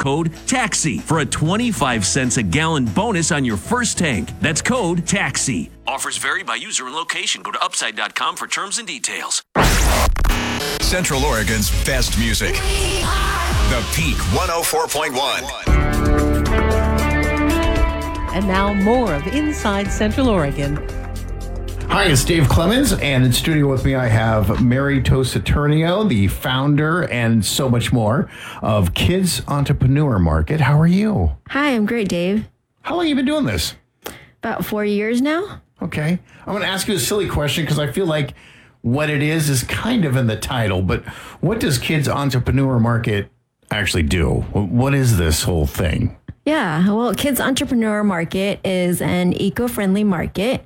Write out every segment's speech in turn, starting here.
code TAXI for a 25 cents a gallon bonus on your first tank. That's code TAXI. Offers vary by user and location. Go to upside.com for terms and details. Central Oregon's best music. The Peak 104.1. And now more of Inside Central Oregon. Hi, it's Dave Clemens, and in studio with me I have Mary Tosaturnio, the founder and so much more of Kids Entrepreneur Market. How are you? Hi, I'm great, Dave. How long have you been doing this? About 4 years now. Okay. I'm going to ask you a silly question because I feel like what it is kind of in the title, but what does Kids Entrepreneur Market actually do? What is this whole thing? Yeah, well, Kids Entrepreneur Market is an eco-friendly market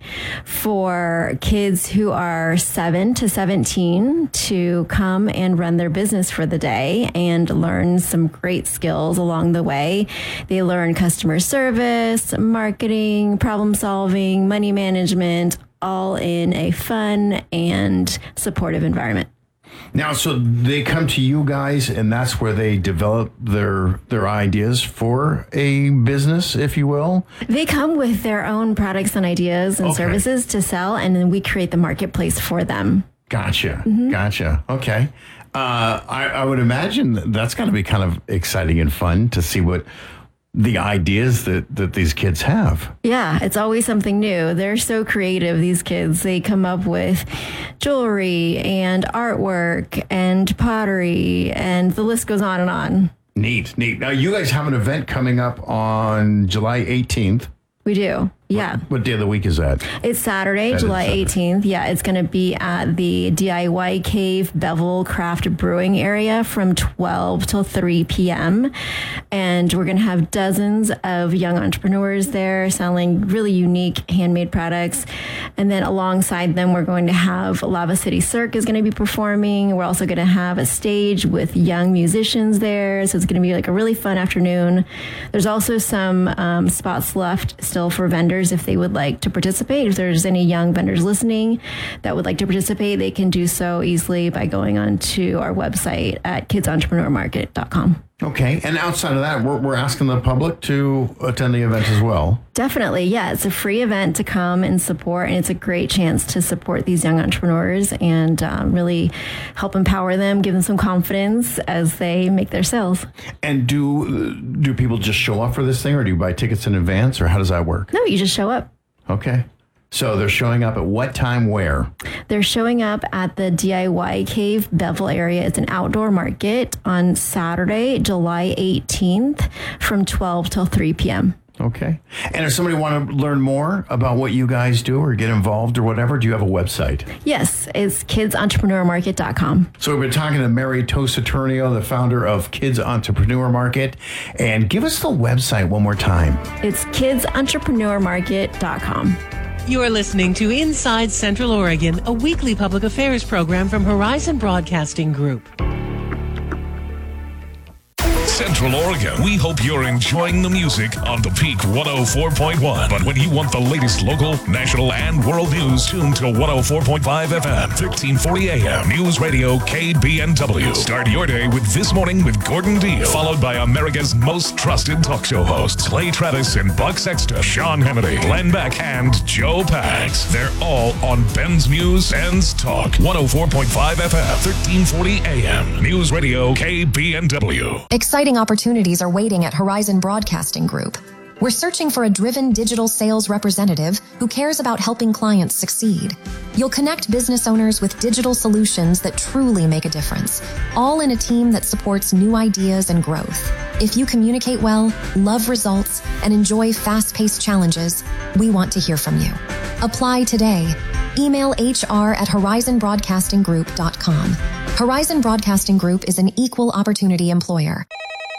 for kids who are 7 to 17 to come and run their business for the day and learn some great skills along the way. They learn customer service, marketing, problem solving, money management, all in a fun and supportive environment. Now, so they come to you guys, and that's where they develop their ideas for a business, if you will? They come with their own products and ideas and services to sell, and then we create the marketplace for them. Gotcha. Gotcha. Okay. I would imagine that's got to be kind of exciting and fun to see what the ideas that these kids have. Yeah, it's always something new. They're so creative, these kids. They come up with jewelry and artwork and pottery, and the list goes on and on. Neat. Now, you guys have an event coming up on July 18th. We do. Yeah. What day of the week is that? It's Saturday, July 18th. Yeah, it's going to be at the DIY Cave Bevel Craft Brewing area from 12 till 3 p.m. And we're going to have dozens of young entrepreneurs there selling really unique handmade products. And then alongside them, we're going to have Lava City Cirque is going to be performing. We're also going to have a stage with young musicians there. So it's going to be like a really fun afternoon. There's also some spots left still for vendors if they would like to participate. If there's any young vendors listening that would like to participate, they can do so easily by going on to our website at kidsentrepreneur.com. Okay. And outside of that, we're asking the public to attend the event as well. Definitely. Yeah. It's a free event to come and support, and it's a great chance to support these young entrepreneurs and really help empower them, give them some confidence as they make their sales. And do people just show up for this thing, or do you buy tickets in advance, or how does that work? No, you just show up. Okay. So they're showing up at what time, where? They're showing up at the DIY Cave Bevel area. It's an outdoor market on Saturday, July 18th from 12 till 3 p.m. Okay. And if somebody want to learn more about what you guys do or get involved or whatever, do you have a website? Yes, it's kidsentrepreneur.com. So we've been talking to Mary Tosaturnio, the founder of Kids Entrepreneur Market. And give us the website one more time. It's kidsentrepreneur.com. You're listening to Inside Central Oregon, a weekly public affairs program from Horizon Broadcasting Group. Central Oregon, we hope you're enjoying the music on the Peak 104.1. But when you want the latest local, national, and world news, tune to 104.5 FM, 1340 AM, News Radio KBNW. Start your day with This Morning with Gordon Deal, followed by America's most trusted talk show hosts, Clay Travis and Buck Sexton, Sean Hannity, Glenn Beck, and Joe Pags. They're all on Ben's News, Ben's Talk, 104.5 FM, 1340 AM, News Radio KBNW. Exciting opportunities are waiting at Horizon Broadcasting Group. We're searching for a driven digital sales representative who cares about helping clients succeed. You'll connect business owners with digital solutions that truly make a difference, all in a team that supports new ideas and growth. If you communicate well, love results, and enjoy fast-paced challenges, we want to hear from you. Apply today. Email HR@horizonbroadcastinggroup.com. Horizon Broadcasting Group is an equal opportunity employer.